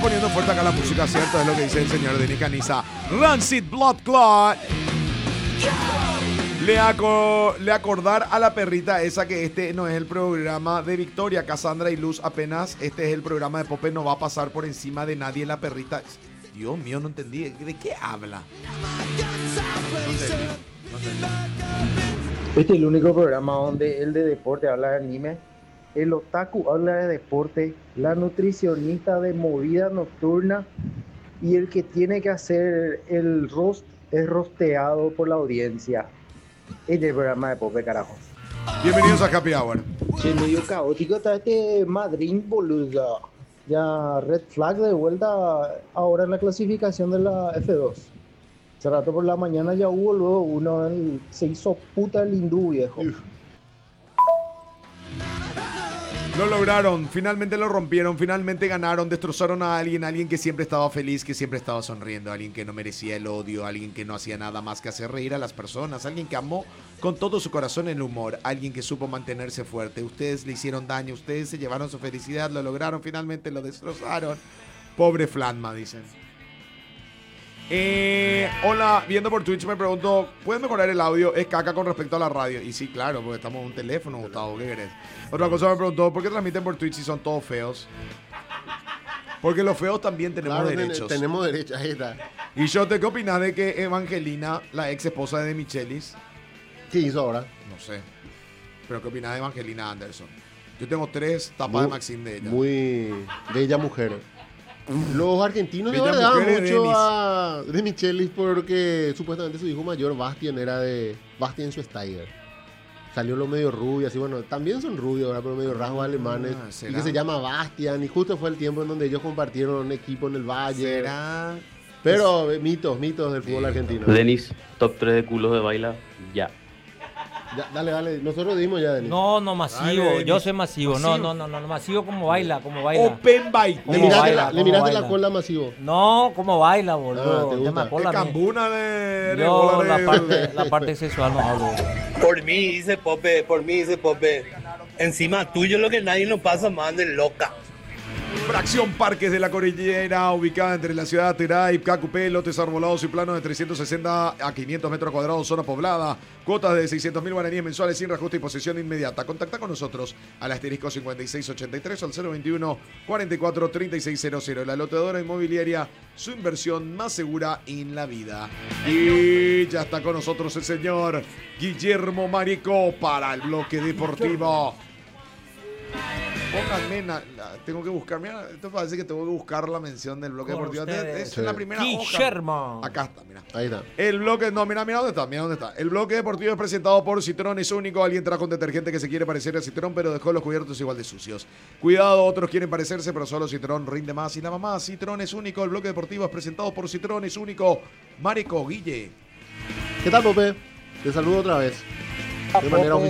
poniendo fuerte acá la música, ¿cierto? Es lo que dice el señor Denis Caniza. Rancid Blood Clot. Le acordar a la perrita esa que este no es el programa de Victoria, Cassandra y Luz apenas. Este es el programa de Pope, no va a pasar por encima de nadie la perrita. Dios mío, no entendí. ¿De qué habla? No entendí. Este es el único programa donde el de deporte habla de anime, el otaku habla de deporte, la nutricionista de movida nocturna y el que tiene que hacer el roast es rosteado por la audiencia. Este es el programa de Pope, carajo. Bienvenidos a Happy Hour. Che, medio caótico está este Madrid, boludo. Ya Red Flag de vuelta ahora en la clasificación de la F2. Hace rato por la mañana ya hubo luego uno, se hizo puta el hindú, viejo. Lo lograron, finalmente lo rompieron, finalmente ganaron, destrozaron a alguien que siempre estaba feliz, que siempre estaba sonriendo, alguien que no merecía el odio, alguien que no hacía nada más que hacer reír a las personas, alguien que amó con todo su corazón el humor, alguien que supo mantenerse fuerte. Ustedes le hicieron daño, ustedes se llevaron su felicidad, lo lograron, finalmente lo destrozaron. Pobre Flanma, dicen. Hola, viendo por Twitch me pregunto, ¿puedes mejorar el audio? Es caca con respecto a la radio. Y sí, claro, porque estamos en un teléfono, Gustavo, ¿qué querés? Otra cosa me preguntó, ¿por qué transmiten por Twitch si son todos feos? Porque los feos también tenemos derechos. Tenemos derechos, ahí está. Y yo, ¿qué opinas de que Evangelina, la ex esposa de Michelis? ¿Qué hizo ahora? No sé. Pero ¿qué opinas de Evangelina Anderson? Yo tengo 3 tapas de Maxim de ella. Muy de ella mujer. Los argentinos le Bella daban mujer mucho de Michelis porque supuestamente su hijo mayor, Bastian, era de Bastian Schweinsteiger. Salió lo medio rubio, así bueno, también son rubios, ¿verdad? Pero medio rasgos alemanes. ¿será? Y que se llama Bastian. Y justo fue el tiempo en donde ellos compartieron un equipo en el Valle. ¿Será? Pero mitos del fútbol argentino. Denis, top 3 de culos de baila, ya. Ya, dale. Nosotros dimos ya, Denis. No, masivo. Dale, Yo soy masivo. ¿Masivo? No, masivo como baila. Open Bite. Le ¿Cómo miraste, baila? le miraste baila? la cola masivo. No, como baila, Ah, boludo. ¿te gusta? Tema cola, Es cambuna de yo bola la parte sexual no hablo. Por mí dice Pope. Encima tuyo lo que nadie nos pasa más de loca. Fracción Parques de la Cordillera, ubicada entre la ciudad de Teray, Cacupé, lotes arbolados y planos de 360 a 500 metros cuadrados, zona poblada, cuotas de 600.000 guaraníes mensuales sin reajuste y posesión inmediata. Contacta con nosotros al asterisco 5683 al 021 44 3600. La loteadora inmobiliaria, su inversión más segura en la vida. Y ya está con nosotros el señor Guillermo Marico para el bloque deportivo. Pónganme, tengo que buscar, mira, esto parece que tengo que buscar la mención del bloque Con deportivo. ustedes. Es la primera Guillermo. hoja. Acá está, mira. Ahí está. El bloque, no, mira dónde está. El bloque deportivo es presentado por Citrón, es único. Alguien trajo un detergente que se quiere parecer a Citrón, pero dejó los cubiertos igual de sucios. Cuidado, otros quieren parecerse, pero solo Citrón rinde más. Y la mamá, Citrón es único. El bloque deportivo es presentado por Citrón, es único. Marico, Guille. ¿Qué tal, Pope? Te saludo otra vez. De manera oficial.